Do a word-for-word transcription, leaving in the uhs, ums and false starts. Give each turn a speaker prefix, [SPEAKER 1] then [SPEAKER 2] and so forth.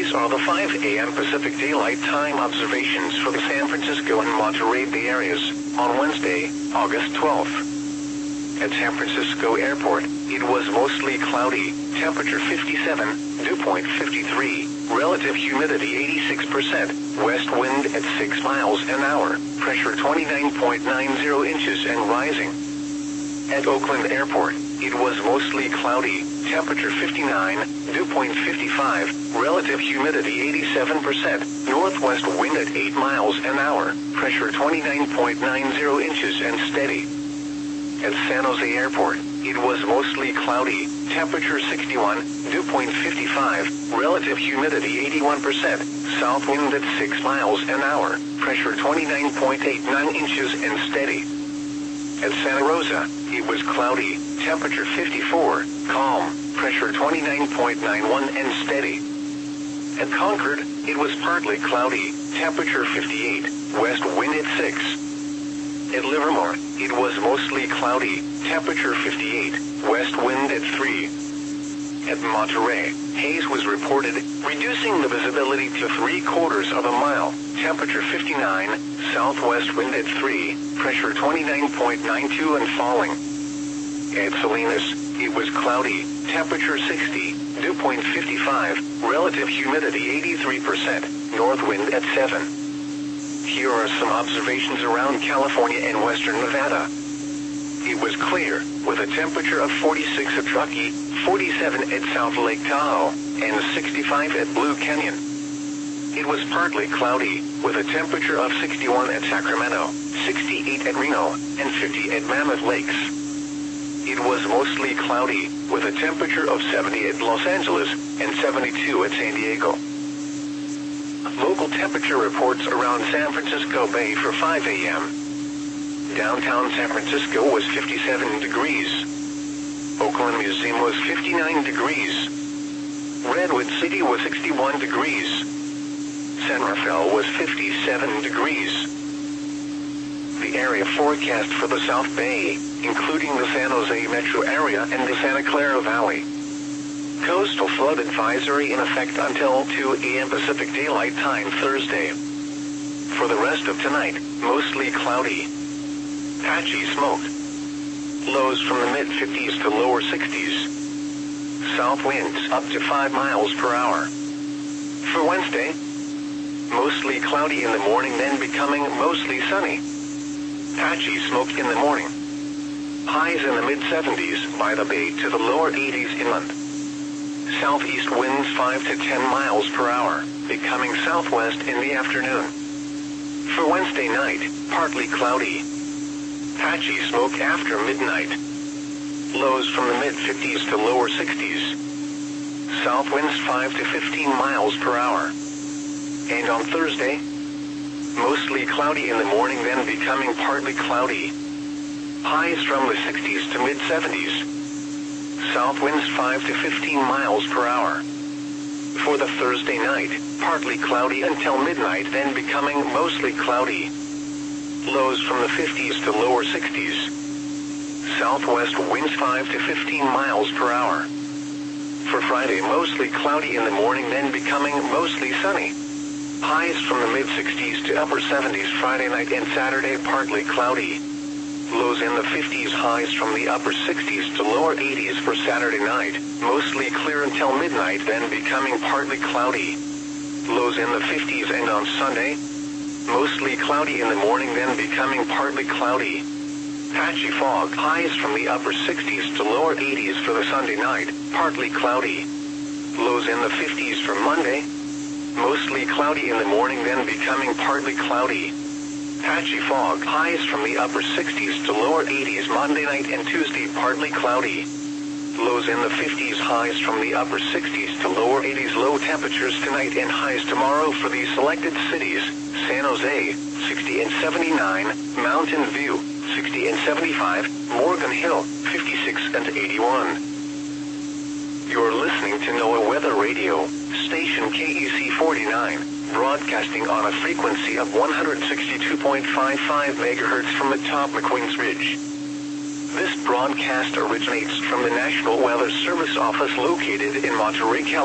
[SPEAKER 1] These are the five A M Pacific Daylight Time observations for the San Francisco and Monterey Bay areas on Wednesday, August twelfth. At San Francisco Airport, it was mostly cloudy, temperature fifty-seven, dew point fifty-three, relative humidity eighty-six percent, west wind at six miles an hour, pressure twenty-nine point nine zero inches and rising. At Oakland Airport, it was mostly cloudy, temperature fifty-nine, dew point fifty-five, relative humidity eighty-seven percent, northwest wind at eight miles an hour, pressure twenty-nine point nine zero inches and steady. At San Jose Airport, it was mostly cloudy, temperature sixty-one, dew point fifty-five, relative humidity eighty-one percent, south wind at six miles an hour, pressure twenty-nine point eight nine inches and steady. At Santa Rosa, it was cloudy, temperature fifty-four, calm, pressure twenty-nine point nine one and steady. At Concord, it was partly cloudy, temperature fifty-eight, west wind at six. At Livermore, it was mostly cloudy, temperature fifty-eight, west wind at three. At Monterey, haze was reported, reducing the visibility to three quarters of a mile, temperature fifty-nine, southwest wind at three, pressure twenty-nine point nine two and falling. At Salinas, it was cloudy, temperature sixty, dew point fifty-five, relative humidity eighty-three percent, north wind at seven. Here are some observations around California and western Nevada. It was clear, with a temperature of forty-six at Truckee, forty-seven at South Lake Tahoe, and sixty-five at Blue Canyon. It was partly cloudy, with a temperature of sixty-one at Sacramento, sixty-eight at Reno, and fifty at Mammoth Lakes. It was mostly cloudy, with a temperature of seventy at Los Angeles, and seventy-two at San Diego. Local temperature reports around San Francisco Bay for five A M Downtown San Francisco was fifty-seven degrees. Oakland Museum was fifty-nine degrees. Redwood City was sixty-one degrees. San Rafael was fifty-seven degrees. The area forecast for the South Bay, including the San Jose metro area and the Santa Clara Valley. Coastal flood advisory in effect until two A M Pacific Daylight Time Thursday. For the rest of tonight, mostly cloudy. Patchy smoke. Lows from the mid fifties to lower sixties. South winds up to five miles per hour. For Wednesday, mostly cloudy in the morning, then becoming mostly sunny. Patchy smoke in the morning. Highs in the mid seventies by the bay to the lower eighties inland. Southeast winds five to ten miles per hour, becoming southwest in the afternoon. For Wednesday night, partly cloudy. Patchy smoke after midnight. Lows from the mid fifties to lower sixties. South winds five to fifteen miles per hour. And on Thursday, mostly cloudy in the morning, then becoming partly cloudy. Highs from the sixties to mid seventies. South winds five to fifteen miles per hour. For the Thursday night, partly cloudy until midnight, then becoming mostly cloudy. Lows from the fifties to lower sixties. Southwest winds five to fifteen miles per hour. For Friday, mostly cloudy in the morning, then becoming mostly sunny. Highs from the mid sixties to upper seventies Friday night, and Saturday partly cloudy. Lows in the fifties, highs from the upper sixties to lower eighties for Saturday night, mostly clear until midnight, then becoming partly cloudy. Lows in the fifties, and on Sunday, mostly cloudy in the morning, then becoming partly cloudy. Patchy fog, highs from the upper sixties to lower eighties for the Sunday night, partly cloudy. Lows in the fifties for Monday, mostly cloudy in the morning, then becoming partly cloudy. Patchy fog, highs from the upper sixties to lower eighties Monday night and Tuesday, partly cloudy. Lows in the fifties, highs from the upper sixties to lower eighties. Low temperatures tonight and highs tomorrow for these selected cities: San Jose, sixty and seventy-nine, Mountain View, sixty and seventy-five, Morgan Hill, fifty-six and eighty-one. You're listening to NOAA Weather Radio, station K E C forty-nine, broadcasting on a frequency of one hundred sixty-two point five five megahertz from atop McQueen's Ridge. This broadcast originates from the National Weather Service office located in Monterey, California.